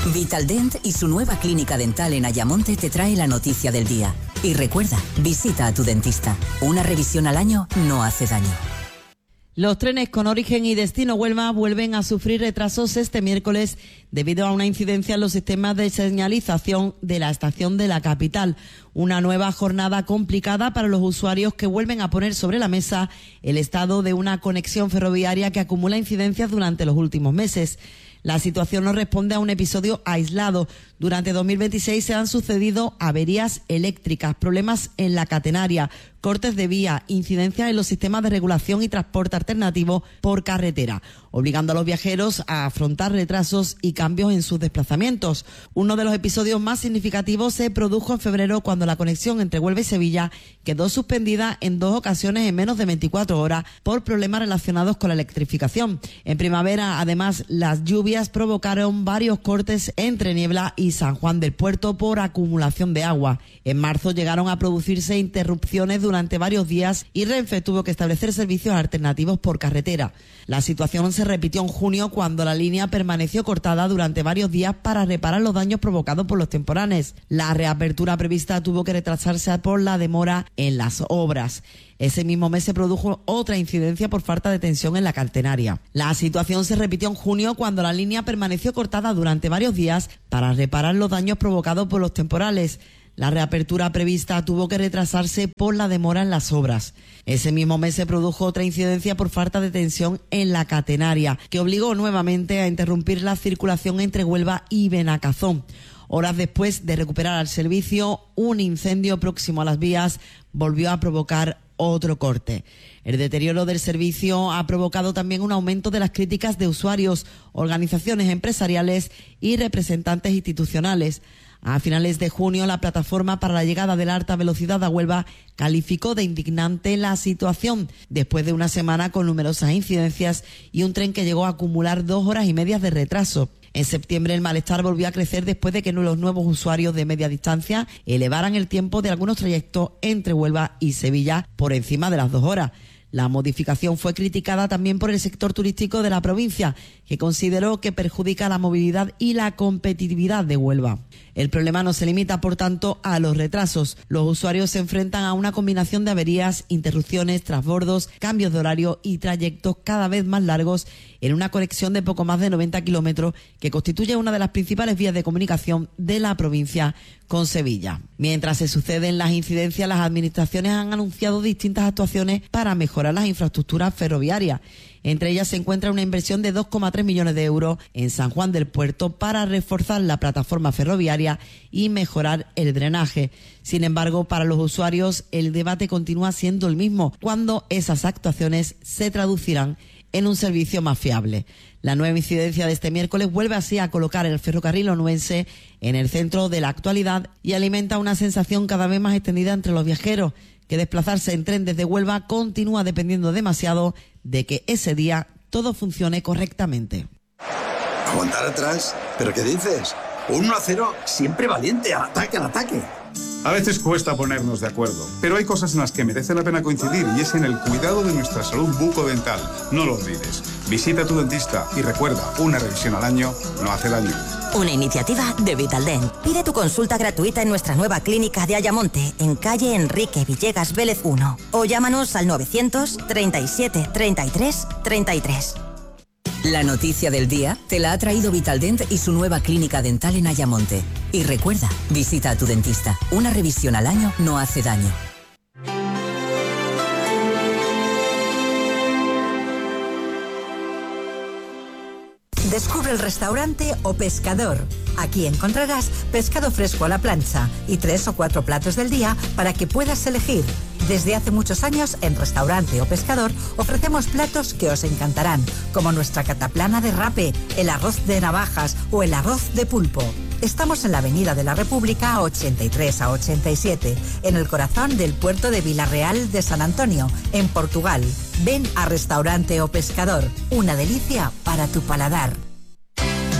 Vitaldent y su nueva clínica dental en Ayamonte te trae la noticia del día. Y recuerda, visita a tu dentista. Una revisión al año no hace daño. Los trenes con origen y destino Huelva vuelven a sufrir retrasos este miércoles debido a una incidencia en los sistemas de señalización de la estación de la capital. Una nueva jornada complicada para los usuarios que vuelven a poner sobre la mesa el estado de una conexión ferroviaria que acumula incidencias durante los últimos meses. La situación no responde a un episodio aislado. Durante 2026 se han sucedido averías eléctricas, problemas en la catenaria, cortes de vía, incidencias en los sistemas de regulación y transporte alternativo por carretera, obligando a los viajeros a afrontar retrasos y cambios en sus desplazamientos. Uno de los episodios más significativos se produjo en febrero cuando la conexión entre Huelva y Sevilla quedó suspendida en 2 ocasiones en menos de 24 horas por problemas relacionados con la electrificación. En primavera, además, las lluvias provocaron varios cortes entre Niebla y San Juan del Puerto por acumulación de agua. En marzo llegaron a producirse interrupciones durante varios días y Renfe tuvo que establecer servicios alternativos por carretera. La situación se repitió en junio cuando la línea permaneció cortada durante varios días para reparar los daños provocados por los temporales. La reapertura prevista tuvo que retrasarse por la demora en las obras. Ese mismo mes se produjo otra incidencia por falta de tensión en la catenaria. La situación se repitió en junio cuando la línea permaneció cortada durante varios días para reparar los daños provocados por los temporales. La reapertura prevista tuvo que retrasarse por la demora en las obras. Ese mismo mes se produjo otra incidencia por falta de tensión en la catenaria, que obligó nuevamente a interrumpir la circulación entre Huelva y Benacazón. Horas después de recuperar el servicio, un incendio próximo a las vías volvió a provocar otro corte. El deterioro del servicio ha provocado también un aumento de las críticas de usuarios, organizaciones empresariales y representantes institucionales. A finales de junio, la plataforma para la llegada de la alta velocidad a Huelva calificó de indignante la situación, después de una semana con numerosas incidencias y un tren que llegó a acumular 2 horas y media de retraso. En septiembre el malestar volvió a crecer después de que los nuevos usuarios de media distancia elevaran el tiempo de algunos trayectos entre Huelva y Sevilla por encima de las 2 horas. La modificación fue criticada también por el sector turístico de la provincia, que consideró que perjudica la movilidad y la competitividad de Huelva. El problema no se limita, por tanto, a los retrasos. Los usuarios se enfrentan a una combinación de averías, interrupciones, transbordos, cambios de horario y trayectos cada vez más largos en una conexión de poco más de 90 kilómetros que constituye una de las principales vías de comunicación de la provincia con Sevilla. Mientras se suceden las incidencias, las administraciones han anunciado distintas actuaciones para mejorar las infraestructuras ferroviarias. Entre ellas se encuentra una inversión de 2,3 millones de euros en San Juan del Puerto para reforzar la plataforma ferroviaria y mejorar el drenaje. Sin embargo, para los usuarios el debate continúa siendo el mismo: ¿cuándo esas actuaciones se traducirán en un servicio más fiable? La nueva incidencia de este miércoles vuelve así a colocar el ferrocarril onubense en el centro de la actualidad y alimenta una sensación cada vez más extendida entre los viajeros, que desplazarse en tren desde Huelva continúa dependiendo demasiado de que ese día todo funcione correctamente. ¿Aguantar atrás? ¿Pero qué dices? 1-0, siempre valiente, al ataque, al ataque. A veces cuesta ponernos de acuerdo, pero hay cosas en las que merece la pena coincidir y es en el cuidado de nuestra salud bucodental. No lo olvides. Visita a tu dentista y recuerda, una revisión al año no hace daño. Una iniciativa de Vitaldent. Pide tu consulta gratuita en nuestra nueva clínica de Ayamonte, en calle Enrique Villegas Vélez 1. O llámanos al 900 37 33 33. La noticia del día te la ha traído Vitaldent y su nueva clínica dental en Ayamonte. Y recuerda, visita a tu dentista. Una revisión al año no hace daño. Descubre el restaurante O Pescador. Aquí encontrarás pescado fresco a la plancha y 3 o 4 platos del día para que puedas elegir. Desde hace muchos años, en Restaurante O Pescador, ofrecemos platos que os encantarán, como nuestra cataplana de rape, el arroz de navajas o el arroz de pulpo. Estamos en la Avenida de la República 83 a 87, en el corazón del puerto de Vilarreal de San Antonio, en Portugal. Ven a Restaurante O Pescador, una delicia para tu paladar.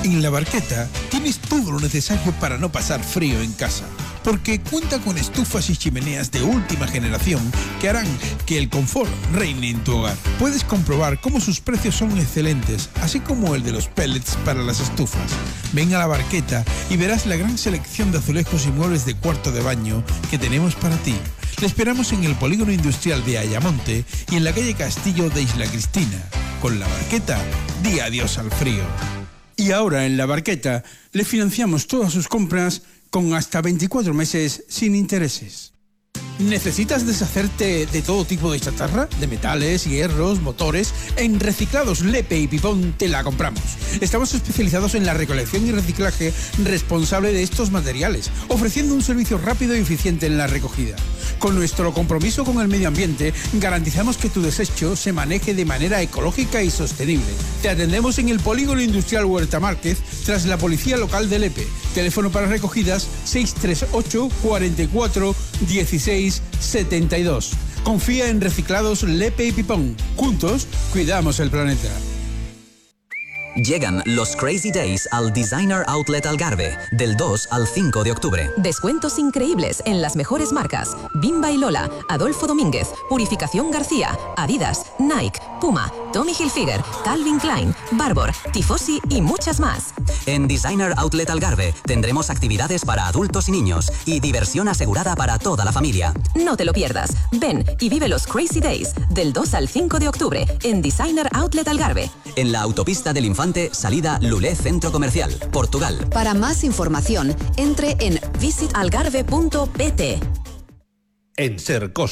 En La Barqueta tienes todo lo necesario para no pasar frío en casa, porque cuenta con estufas y chimeneas de última generación que harán que el confort reine en tu hogar. Puedes comprobar cómo sus precios son excelentes, así como el de los pellets para las estufas. Ven a La Barqueta y verás la gran selección de azulejos y muebles de cuarto de baño que tenemos para ti. Le esperamos en el Polígono Industrial de Ayamonte y en la calle Castillo de Isla Cristina. Con La Barqueta, di adiós al frío. Y ahora en La Barqueta le financiamos todas sus compras con hasta 24 meses sin intereses. ¿Necesitas deshacerte de todo tipo de chatarra? De metales, hierros, motores. En Reciclados Lepe y Pipón te la compramos. Estamos especializados en la recolección y reciclaje responsable de estos materiales, ofreciendo un servicio rápido y eficiente en la recogida. Con nuestro compromiso con el medio ambiente, garantizamos que tu desecho se maneje de manera ecológica y sostenible. Te atendemos en el Polígono Industrial Huerta Márquez, tras la Policía Local de Lepe. Teléfono para recogidas 638 44 16 72. Confía en Reciclados Lepe y Pipón. Juntos, cuidamos el planeta. Llegan los Crazy Days al Designer Outlet Algarve, del 2 al 5 de octubre. Descuentos increíbles en las mejores marcas: Bimba y Lola, Adolfo Domínguez, Purificación García, Adidas, Nike, Puma, Tommy Hilfiger, Calvin Klein, Barbour, Tifosi y muchas más. En Designer Outlet Algarve tendremos actividades para adultos y niños y diversión asegurada para toda la familia. No te lo pierdas. Ven y vive los Crazy Days del 2 al 5 de octubre en Designer Outlet Algarve. En la autopista del Infante, salida Lulé Centro Comercial, Portugal. Para más información, entre en visitalgarve.pt. En Sercos